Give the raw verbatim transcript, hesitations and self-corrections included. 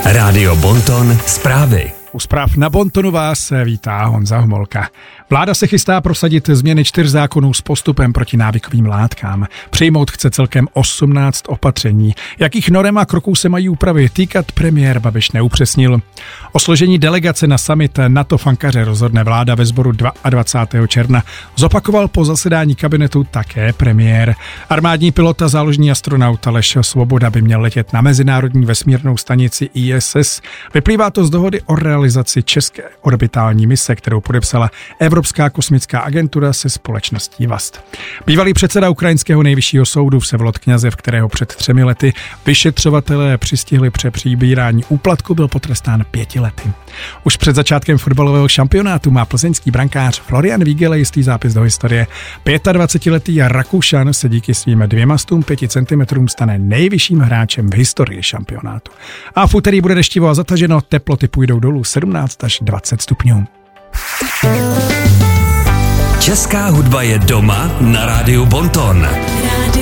Rádio Bonton zprávy. U zpráv na Bontonu vás vítá Honza Homolka. Vláda se chystá prosadit změny čtyř zákonů s postupem proti návykovým látkám. Přijmout chce celkem osmnáct opatření. Jakých norem a kroků se mají úpravy týkat, premiér Babiš neupřesnil. O složení delegace na summit NATO v Ankaře rozhodne vláda ve sboru dvacátého druhého června. Zopakoval po zasedání kabinetu také premiér. Armádní pilot a záložní astronaut Aleš Svoboda by měl letět na mezinárodní vesmírnou stanici I S S. Vyplývá to z dohody o realizaci české orbitální mise, kterou podepsala Evropská kosmická agentura se společností Vast. Bývalý předseda ukrajinského nejvyššího soudu Vsevolod Kňazev, kterého před třemi lety vyšetřovatelé přistihli při přibírání úplatku, byl potrestán pěti lety. Už před začátkem fotbalového šampionátu má plzeňský brankář Florian Vígele jistý zápis do historie. dvacetiletý Rakušan se díky svým dvěma stům pěti centimetrům stane nejvyšším hráčem v historii šampionátu. A v úterý bude deštivo a zataženo, teploty půjdou dolů sedmnáct až dvacet stupňů. Česká hudba je doma na Rádiu Bonton.